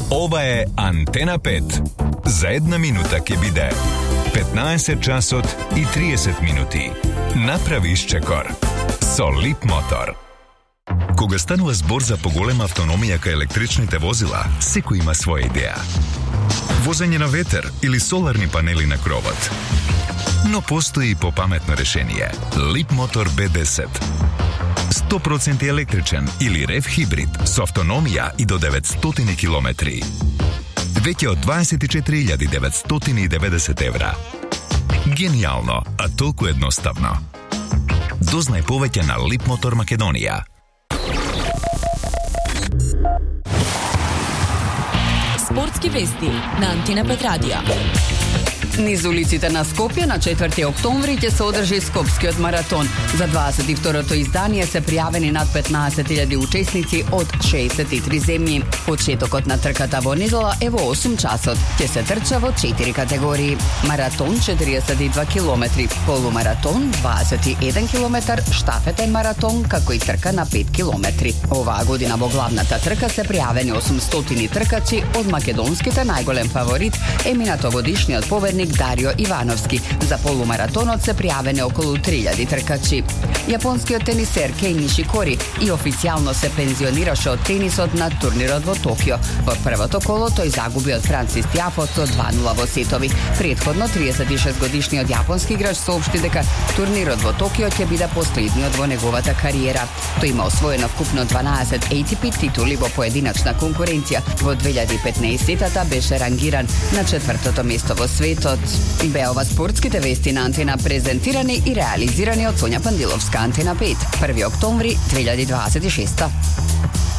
Ова е Антена 5. За една минута ќе биде 15 часот и 30 минути. Направи изчекор со Лип Мотор. Кога станува збор за поголема автономија кај електричните возила, секој има своја идеја. Возење на ветер или соларни панели на кровот. Но постои и попаметно решение. Лип Мотор B10. 100% електричен или рев хибрид со автономија и до 900 километри. Веќе од 24.990 евра. Гениално, а толку едноставно. Дознај повеќе на Лип Мотор Македонија. Спортски вести на Антена 5 радио. Низ улиците на Скопје на 4 октомври ќе се одржи Скопскиот маратон. За 22-то издание се пријавени над 15.000 учесници од 63 земји. Почетокот на трката во недела е во 8 часот. Ќе се трча во 4 категории. Маратон 42 километри, полумаратон 21 километар, штафетен маратон, како и трка на 5 километри. Оваа година во главната трка се пријавени 800 тркачи, од македонските најголем фаворит е минатогодишниот победник Дарио Ивановски. За полумаратонот се пријавени околу 3000 тркачи. Јапонскиот тенисер Кеј Нишикори и официјално се пензионираше од тенисот на турнирот во Токио. Во првото коло тој загуби од Франсис Тиафо со 2:0 во сетови. Предходно 36-годишниот јапонски играч соопшти дека турнирот во Токио ќе биде последниот во неговата кариера. Тој има освоено вкупно 12 ATP титули во поединачна конкуренција. Во 2015-та беше рангиран на 4-то место во светот. Беа ова спортските вести на Антена, презентирани и реализирани од Сонја Пандиловска. Антена 5, 1 октомври 2026.